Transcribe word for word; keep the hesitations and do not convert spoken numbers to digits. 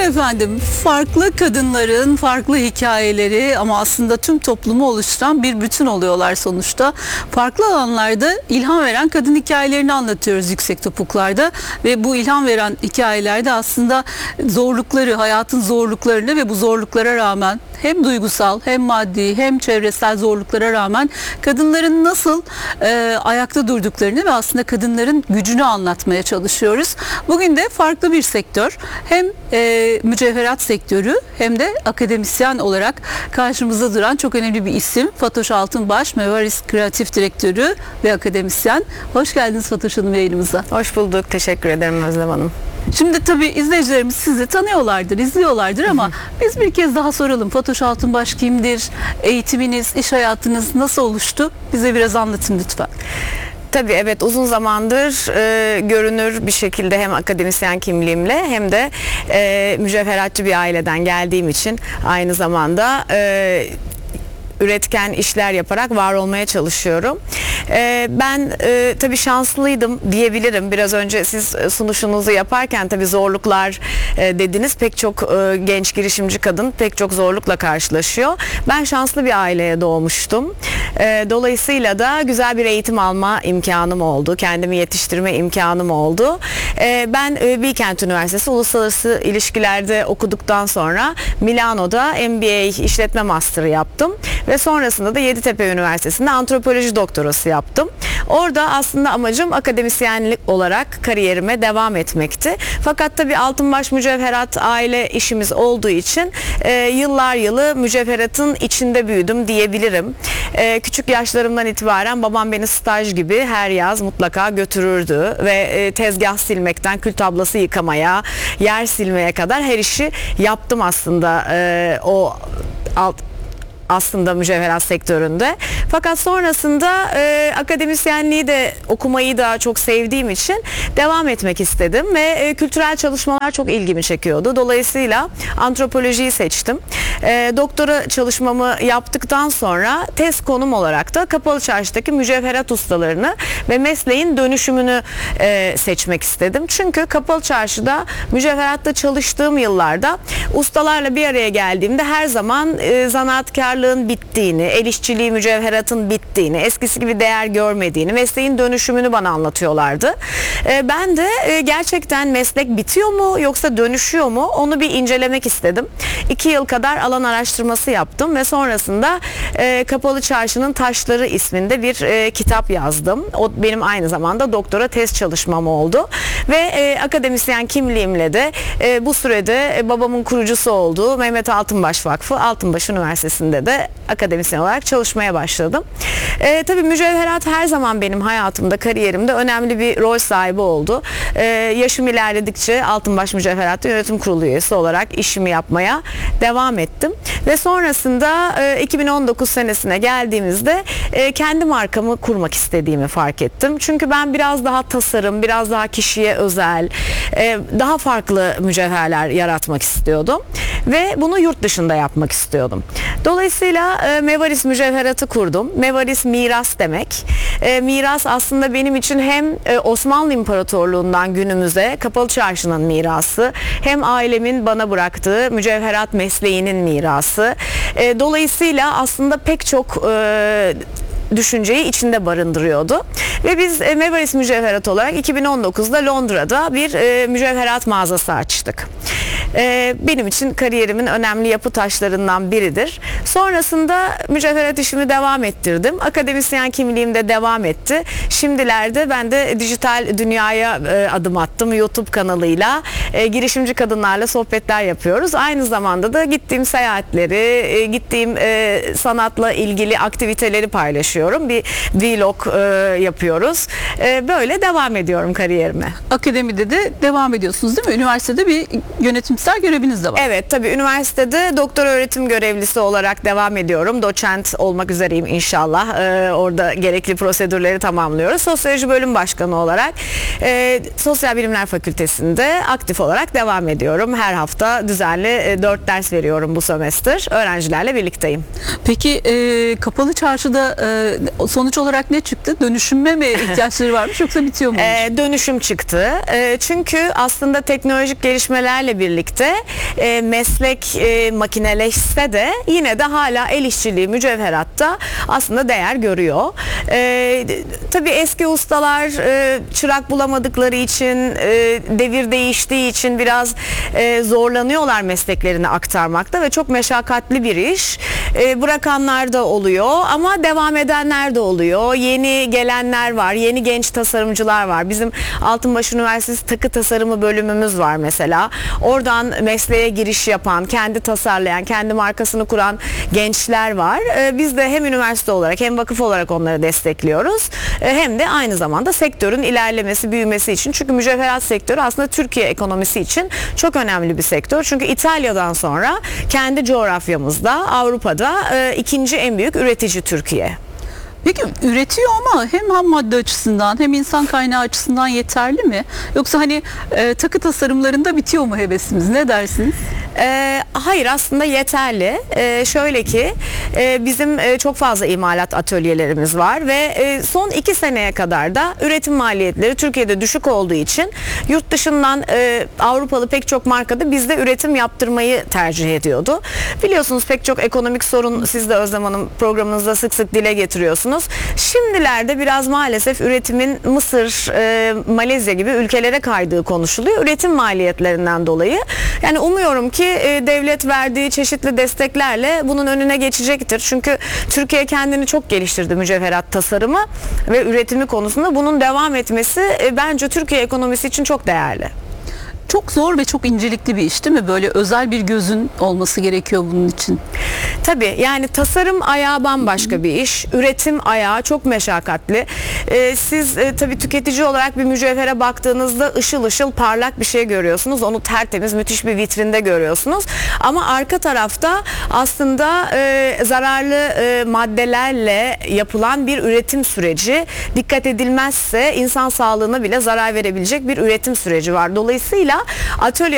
Efendim, farklı kadınların farklı hikayeleri ama aslında tüm toplumu oluşturan bir bütün oluyorlar sonuçta. Farklı alanlarda ilham veren kadın hikayelerini anlatıyoruz Yüksek Topuklar'da ve bu ilham veren hikayelerde aslında zorlukları, hayatın zorluklarını ve bu zorluklara rağmen hem duygusal hem maddi hem çevresel zorluklara rağmen kadınların nasıl e, ayakta durduklarını ve aslında kadınların gücünü anlatmaya çalışıyoruz. Bugün de farklı bir sektör, hem e, mücevherat sektörü hem de akademisyen olarak karşımızda duran çok önemli bir isim Fatoş Altınbaş, Mevaris Kreatif Direktörü ve akademisyen. Hoş geldiniz Fatoş Hanım yayınımıza. Hoş bulduk. Teşekkür ederim Özlem Hanım. Şimdi tabii izleyicilerimiz sizi tanıyorlardır, izliyorlardır ama biz bir kez daha soralım. Fatoş Altınbaş kimdir? Eğitiminiz, iş hayatınız nasıl oluştu? Bize biraz anlatın lütfen. Tabii evet, uzun zamandır e, görünür bir şekilde hem akademisyen kimliğimle hem de e, mücevheratçı bir aileden geldiğim için aynı zamanda e, üretken işler yaparak var olmaya çalışıyorum. Ee, ben e, tabii şanslıydım diyebilirim. Biraz önce siz sunuşunuzu yaparken tabii zorluklar e, dediniz. Pek çok e, genç girişimci kadın pek çok zorlukla karşılaşıyor. Ben şanslı bir aileye doğmuştum. E, dolayısıyla da güzel bir eğitim alma imkanım oldu. Kendimi yetiştirme imkanım oldu. E, ben e, Bilkent Üniversitesi Uluslararası İlişkiler'de okuduktan sonra Milano'da M B A işletme master'ı yaptım. Ve sonrasında da Yeditepe Üniversitesi'nde antropoloji doktorası yaptım. Orada aslında amacım akademisyenlik olarak kariyerime devam etmekti. Fakat tabii Altınbaş Mücevherat aile işimiz olduğu için e, yıllar yılı mücevheratın içinde büyüdüm diyebilirim. E, küçük yaşlarımdan itibaren babam beni staj gibi her yaz mutlaka götürürdü ve e, tezgah silmekten kül tablası yıkamaya, yer silmeye kadar her işi yaptım aslında e, o alt aslında mücevherat sektöründe. Fakat sonrasında e, akademisyenliği de okumayı da çok sevdiğim için devam etmek istedim ve e, kültürel çalışmalar çok ilgimi çekiyordu. Dolayısıyla antropolojiyi seçtim. E, doktora çalışmamı yaptıktan sonra tez konum olarak da Kapalı Çarşı'daki mücevherat ustalarını ve mesleğin dönüşümünü e, seçmek istedim. Çünkü Kapalı Çarşı'da mücevheratta çalıştığım yıllarda ustalarla bir araya geldiğimde her zaman e, zanaatkar bittiğini, el işçiliği, mücevheratın bittiğini, eskisi gibi değer görmediğini, mesleğin dönüşümünü bana anlatıyorlardı. E, ben de e, gerçekten meslek bitiyor mu yoksa dönüşüyor mu onu bir incelemek istedim. İki yıl kadar alan araştırması yaptım ve sonrasında e, Kapalı Çarşı'nın Taşları isminde bir e, kitap yazdım. O benim aynı zamanda doktora tez çalışmam oldu ve e, akademisyen kimliğimle de e, bu sürede e, babamın kurucusu olduğu Mehmet Altınbaş Vakfı Altınbaş Üniversitesi'nde de akademisyen olarak çalışmaya başladım. E, tabii mücevherat her zaman benim hayatımda, kariyerimde önemli bir rol sahibi oldu. E, yaşım ilerledikçe Altınbaş Mücevherat'ta yönetim kurulu üyesi olarak işimi yapmaya devam ettim. Ve sonrasında e, iki bin on dokuz senesine geldiğimizde e, kendi markamı kurmak istediğimi fark ettim. Çünkü ben biraz daha tasarım, biraz daha kişiye özel, e, daha farklı mücevherler yaratmak istiyordum. Ve bunu yurt dışında yapmak istiyordum. Dolayısıyla e, Mevaris Mücevherat'ı kurdum. Mevaris miras demek. E, miras aslında benim için hem e, Osmanlı İmparatorluğundan günümüze Kapalı Çarşı'nın mirası, hem ailemin bana bıraktığı mücevherat mesleğinin mirası. E, dolayısıyla aslında pek çok e, düşünceyi içinde barındırıyordu. Ve biz e, Mevaris Mücevherat olarak iki bin on dokuzda Londra'da bir e, mücevherat mağazası açtık. E, benim için kariyerimin önemli yapı taşlarından biridir. Sonrasında mücevherat işimi devam ettirdim. Akademisyen kimliğim de devam etti. Şimdilerde ben de dijital dünyaya e, adım attım. YouTube kanalıyla e, girişimci kadınlarla sohbetler yapıyoruz. Aynı zamanda da gittiğim seyahatleri, e, gittiğim e, sanatla ilgili aktiviteleri paylaşıyorum. Bir vlog e, yapıyoruz. E, böyle devam ediyorum kariyerime. Akademide de devam ediyorsunuz değil mi? Üniversitede bir yönetimsel göreviniz de var. Evet, tabii üniversitede doktor öğretim görevlisi olarak devam ediyorum. Doçent olmak üzereyim inşallah. Ee, orada gerekli prosedürleri tamamlıyoruz. Sosyoloji bölüm başkanı olarak e, Sosyal Bilimler Fakültesi'nde aktif olarak devam ediyorum. Her hafta düzenli e, dört ders veriyorum bu sömestr. Öğrencilerle birlikteyim. Peki e, kapalı çarşıda e, sonuç olarak ne çıktı? Dönüşüme mi ihtiyaçları varmış yoksa bitiyor mu? E, dönüşüm çıktı. E, çünkü aslında teknolojik gelişmelerle birlikte e, meslek e, makineleşse de yine de hala el işçiliği, mücevheratta aslında değer görüyor. E, tabii eski ustalar e, çırak bulamadıkları için, e, devir değiştiği için biraz e, zorlanıyorlar mesleklerini aktarmakta ve çok meşakkatli bir iş. E, bırakanlar da oluyor ama devam edenler de oluyor. Yeni gelenler var, yeni genç tasarımcılar var. Bizim Altınbaş Üniversitesi takı tasarımı bölümümüz var mesela. Oradan mesleğe giriş yapan, kendi tasarlayan, kendi markasını kuran gençler var. E, biz de hem üniversite olarak hem vakıf olarak onları destekliyoruz. E, hem de aynı zamanda sektörün ilerlemesi, büyümesi için. Çünkü mücevherat sektörü aslında Türkiye ekonomisi için çok önemli bir sektör. Çünkü İtalya'dan sonra kendi coğrafyamızda, Avrupa'da e, ikinci en büyük üretici Türkiye. Peki üretiyor ama hem ham madde açısından hem insan kaynağı açısından yeterli mi? Yoksa hani e, takı tasarımlarında bitiyor mu hevesimiz? Ne dersiniz? E, hayır aslında yeterli. E, şöyle ki e, bizim e, çok fazla imalat atölyelerimiz var ve e, son iki seneye kadar da üretim maliyetleri Türkiye'de düşük olduğu için yurt dışından e, Avrupalı pek çok markada bizde üretim yaptırmayı tercih ediyordu. Biliyorsunuz pek çok ekonomik sorun siz de Özlem Hanım programınızda sık sık dile getiriyorsunuz. Şimdilerde biraz maalesef üretimin Mısır, e, Malezya gibi ülkelere kaydığı konuşuluyor. Üretim maliyetlerinden dolayı. Yani umuyorum ki e, devlet verdiği çeşitli desteklerle bunun önüne geçecektir. Çünkü Türkiye kendini çok geliştirdi mücevherat tasarımı ve üretimi konusunda. Bunun devam etmesi e, bence Türkiye ekonomisi için çok değerli. Çok zor ve çok incelikli bir iş değil mi? Böyle özel bir gözün olması gerekiyor bunun için. Tabii yani tasarım ayağı bambaşka bir iş. Üretim ayağı çok meşakkatli. Ee, siz e, tabii tüketici olarak bir mücevhere baktığınızda ışıl ışıl parlak bir şey görüyorsunuz. Onu tertemiz müthiş bir vitrinde görüyorsunuz. Ama arka tarafta aslında e, zararlı e, maddelerle yapılan bir üretim süreci. Dikkat edilmezse insan sağlığına bile zarar verebilecek bir üretim süreci var. Dolayısıyla atölye